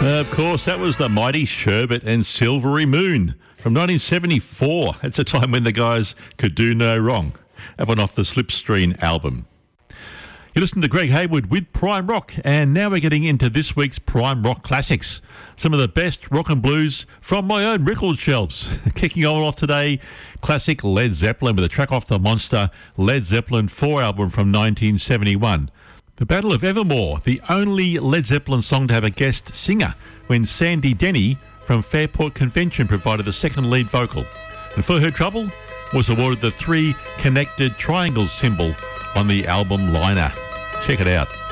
Of course, that was the mighty Sherbet and Silvery Moon from 1974. It's a time when the guys could do no wrong. That one off the Slipstream album. You listen to Greg Hayward with Prime Rock, and now we're getting into this week's Prime Rock Classics. Some of the best rock and blues from my own record shelves. Kicking off today, classic Led Zeppelin with a track off the monster Led Zeppelin 4 album from 1971. The Battle of Evermore, the only Led Zeppelin song to have a guest singer, when Sandy Denny from Fairport Convention provided the second lead vocal. And For Her Trouble was awarded the 3 connected triangles symbol on the album liner. Check it out.